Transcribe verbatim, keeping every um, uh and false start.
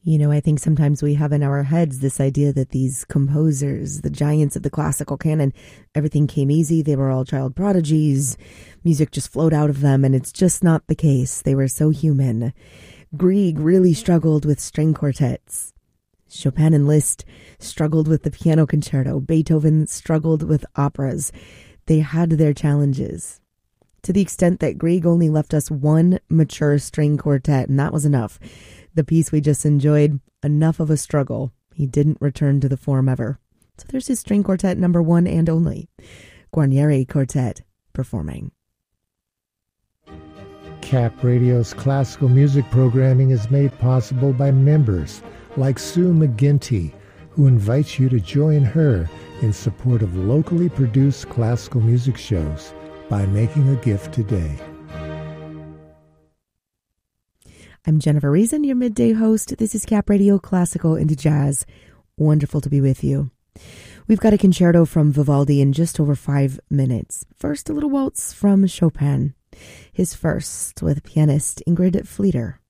You know, I think sometimes we have in our heads this idea that these composers, the giants of the classical canon, everything came easy. They were all child prodigies. Music just flowed out of them, and it's just not the case. They were so human. Grieg really struggled with string quartets. Chopin and Liszt struggled with the piano concerto. Beethoven struggled with operas. They had their challenges. To the extent that Grieg only left us one mature string quartet, and that was enough. The piece we just enjoyed, enough of a struggle. He didn't return to the form ever. So there's his string quartet number one and only. Guarneri Quartet performing. Cap Radio's classical music programming is made possible by members like Sue McGinty, who invites you to join her in support of locally produced classical music shows by making a gift today. I'm Jennifer Reason, your midday host. This is Cap Radio Classical into Jazz. Wonderful to be with you. We've got a concerto from Vivaldi in just over five minutes. First, a little waltz from Chopin. His first with pianist Ingrid Fleeter.